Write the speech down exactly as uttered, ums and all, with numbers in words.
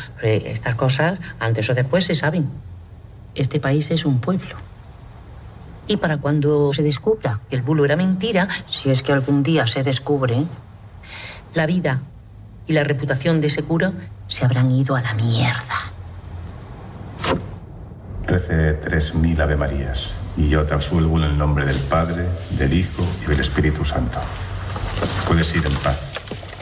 Eh, estas cosas, antes o después, se saben. Este país es un pueblo. Y para cuando se descubra que el bulo era mentira, si es que algún día se descubre, la vida y la reputación de ese cura se habrán ido a la mierda. Trece tres mil Ave Marías. Y yo te absuelvo en el nombre del Padre, del Hijo y del Espíritu Santo. Puedes ir en paz.